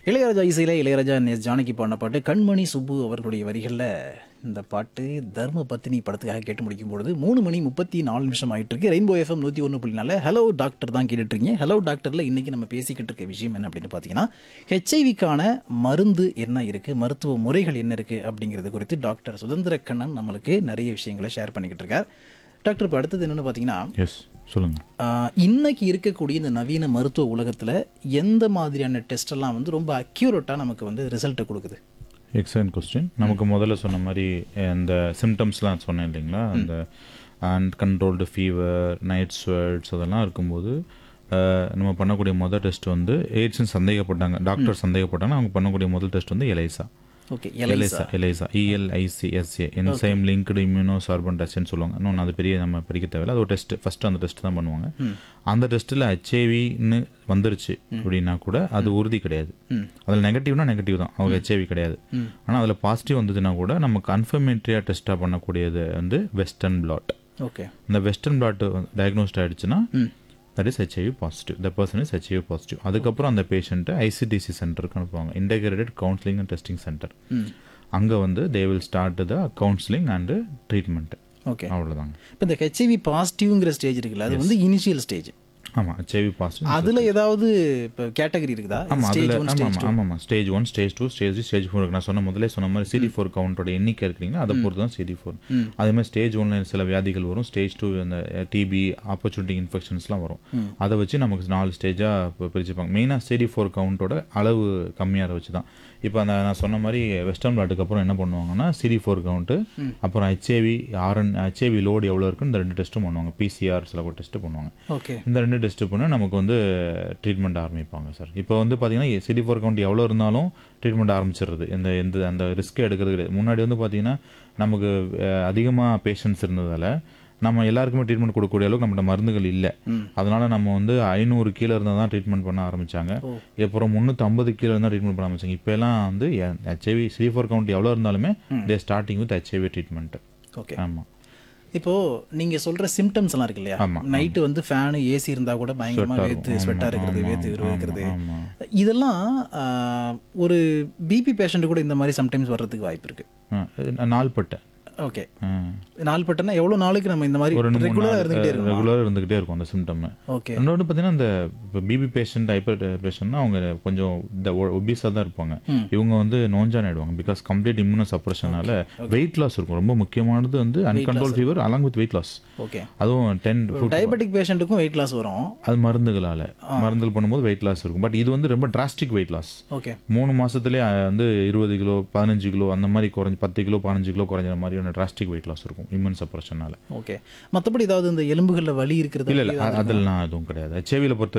இளையராஜா இசையில் இளையராஜா எஸ் ஜானகி பாடின பாட்டு கண்மணி சுப்பு அவர்களுடைய வரிகளில் இந்த பாட்டு தர்ம பத்தினி படத்துக்காக கேட்டு முடிக்கும் பொழுது 3:34 ஆயிட்டு இருக்கு. ரெயின்போ எஃப்எம் 101.4 ஹலோ டாக்டர் தான் கேட்டுட்ருக்கீங்க. ஹலோ டாக்டரில் இன்றைக்கி நம்ம பேசிக்கிட்டு இருக்க விஷயம் என்ன அப்படின்னு பார்த்தீங்கன்னா, ஹெச்ஐவிக்கான மருந்து என்ன இருக்குது, மருத்துவ முறைகள் என்ன இருக்குது அப்படிங்கிறது குறித்து டாக்டர் சுதந்திர கண்ணன் நம்மளுக்கு நிறைய விஷயங்களை ஷேர் பண்ணிக்கிட்டு இருக்கார். டாக்டர், இப்போ அடுத்தது என்னென்னு பார்த்தீங்கன்னா, எஸ் சொல்லுங்கள். இன்னைக்கு இருக்கக்கூடிய இந்த நவீன மருத்துவ உலகத்தில் எந்த மாதிரியான டெஸ்ட் எல்லாம் வந்து ரொம்ப அக்யூரேட்டாக நமக்கு வந்து ரிசல்ட்டை கொடுக்குது? Excellent question. நமக்கு முதல்ல சொன்ன மாதிரி அந்த சிம்டம்ஸ்லாம் சொன்னேன் இல்லைங்களா, அந்த அன்கண்ட்ரோல்டு ஃபீவர், நைட் ஸ்வெட்ஸ் அதெல்லாம் இருக்கும்போது நம்ம பண்ணக்கூடிய முதல் டெஸ்ட் வந்து எய்ட்ஸ்ன்னு சந்தேகப்பட்டாங்க, டாக்டர் சந்தேகப்பட்டாங்கன்னா அவங்க பண்ணக்கூடிய முதல் டெஸ்ட் வந்து எலைசா. ஓகே, எலைசா ELICSA என்சைம் லிங்க்டு இம்யூனோசார்பன் டெஸ்ட்னு சொல்லுவாங்க. இன்னொன்று அது பெரிய நம்ம படிக்க தேவையில்லை, அது ஒரு டெஸ்ட். ஃபஸ்ட்டு அந்த டெஸ்ட் தான் பண்ணுவாங்க. அந்த டெஸ்ட்டில் ஹெச்ஐவின்னு வந்துருச்சு அப்படின்னா கூட அது உறுதி கிடையாது. அதில் நெகட்டிவ்னா நெகட்டிவ் தான், அவங்க ஹெச்ஐவி கிடையாது. ஆனால் அதில் பாசிட்டிவ் வந்ததுன்னா கூட நம்ம கன்ஃபர்மேட்ரியாக டெஸ்ட்டாக பண்ணக்கூடியது வந்து வெஸ்டர்ன் பிளாட். ஓகே, இந்த வெஸ்டர்ன் பிளாட் டயக்னோஸ்ட் ஆகிடுச்சுன்னா that is HIV positive, the person is HIV positive. அதுக்கப்புறம் அந்த பேஷண்ட்டை ஐசிடிசி சென்டருக்கு அனுப்புவாங்க, integrated counselling and testing centre. அங்கே வந்து they will start the counselling and treatment. Okay, அவ்வளோதாங்க. இப்போ இந்த ஹெச்ஐவி பாசிட்டிவ்ங்கிற ஸ்டேஜ் இருக்குல்ல, அது வந்து இனிஷியல் ஸ்டேஜ். ஆமாம், ஹெச்ஐவி பாசிட்டிவ். அதில் ஏதாவது இப்போ கேட்டகரி இருக்குதா? ஆமாம், அதில் ஆமாம் ஸ்டேஜ் 1, ஸ்டேஜ் 2, ஸ்டேஜ் 3, ஸ்டேஜ் 4 இருக்கு. நான் முதல்ல சொன்ன மாதிரி CD4 கவுண்டோட எண்ணிக்கை இருக்குங்களா, அதை பொறுத்து தான் CD4. அதே மாதிரி ஸ்டேஜ் 1 சில வியாதிகள் வரும், ஸ்டேஜ் 2 அந்த டிபி, ஆப்பர்ச்சுனிட்டி இன்ஃபெக்ஷன்ஸ்லாம் வரும். அதை வச்சு நமக்கு 4 ஸ்டேஜாக பிரிச்சுப்பாங்க. மெயினாக CD4 கவுண்டோட அளவு கம்மியாக வச்சு தான். இப்போ அந்த நான் சொன்ன மாதிரி வெஸ்டர்ன் பிளாட்டுக்கு அப்புறம் என்ன பண்ணுவாங்கன்னா CD4 கவுண்ட்டு, அப்புறம் ஹெச்ஐவி லோடு எவ்வளோ இருக்குன்னு இந்த 2 டெஸ்ட்டும் பண்ணுவாங்க. PCR சில ஒரு டெஸ்ட்டு பண்ணுவாங்க. ஓகே, இந்த 2 டெஸ்ட்டு பண்ணால் நமக்கு வந்து ட்ரீட்மெண்ட் ஆரம்பிப்பாங்க சார். இப்போ வந்து பார்த்தீங்கன்னா CD4 கவுண்ட் எவ்வளோ இருந்தாலும் ட்ரீட்மெண்ட் ஆரம்பிச்சிடுறது. அந்த ரிஸ்க்கை எடுக்கிறது கிடையாது. முன்னாடி வந்து பார்த்தீங்கன்னா நமக்கு அதிகமாக பேஷண்ட்ஸ் இருந்ததால் நம்ம எல்லாருக்குமே ட்ரீட்மெண்ட் கொடுக்கக்கூடிய அளவுக்கு நம்மகிட்ட மருந்துகள் இல்லை. அதனால நம்ம வந்து 500 கீழே இருந்தால் தான் ட்ரீட்மெண்ட் பண்ண ஆரம்பித்தாங்க. அப்புறம் 350 கீழே இருந்தால் ட்ரீட்மெண்ட் பண்ண ஆரம்பிச்சாங்க. இப்போ எல்லாம் வந்து ஹெச்ஐவி CD4 கவுண்ட் எவ்வளோ இருந்தாலுமே தே starting with HIV treatment. Okay, ஆமாம். இப்போது நீங்கள் சொல்கிற சிம்டம்ஸ் எல்லாம் இருக்கு இல்லையா, நைட்டு வந்து ஃபேனு ஏசி இருந்தால் கூட பயங்கரமாக வேர்த்து ஸ்வெட்டாக இருக்கிறது, வேர்த்து இருக்கிறது, இதெல்லாம் ஒரு பிபி பேஷண்ட்டு கூட இந்த மாதிரி சம்டைம்ஸ் வர்றதுக்கு வாய்ப்பு இருக்குது. நாள்பட்ட ஓகே, நாள்பட்டனா எவ்வளோ நாளுக்கு நம்ம இந்த மாதிரி ரெகுலராக இருந்துகிட்டே இருக்கும் அந்த சிம்டம். ஓகே, இன்னொன்று பார்த்தீங்கன்னா இந்த பிபி பேஷண்ட், ஹைப்பர் பேஷண்ட்னா அவங்க கொஞ்சம் இந்த ஒபிஸாக தான் இருப்பாங்க. இவங்க வந்து நோஞ்சான் ஆயிடுவாங்க. Because complete immuno சப்ரஷனால weight loss இருக்கும். ரொம்ப முக்கியமானது வந்து அன்கண்ட்ரோல் fever along with weight loss. Okay, அதுவும் டயபெட்டிக் பேஷண்ட்டுக்கும் வெயிட் லாஸ் வரும். அது மருந்துகளால் பண்ணும்போது வெயிட் லாஸ் இருக்கும். பட் இது வந்து ரொம்ப டிராஸ்டிக் வெயிட் லாஸ். ஓகே, 3 மாதத்துலேயே வந்து 20 கிலோ 15 கிலோ அந்த மாதிரி குறைஞ்சி 10 கிலோ 15 கிலோ குறைஞ்ச மாதிரி டிராஸ்டிக் வெயிட் லாஸ் இருக்கும் இம்யூன் சப்ரஷனால. ஓகே, மற்றபடி ஏதாவது இந்த எலும்புகளில் வலி இருக்கிறது? இல்லை, அதெல்லாம் எதுவும் கிடையாது. ஹெச்ஐவியில் பொறுத்த